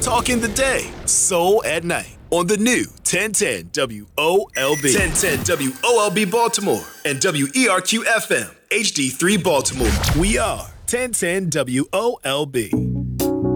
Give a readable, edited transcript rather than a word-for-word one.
Talking the day, soul at night. On the new 1010 WOLB. 1010 WOLB Baltimore and WERQ FM HD3 Baltimore. We are 1010 WOLB.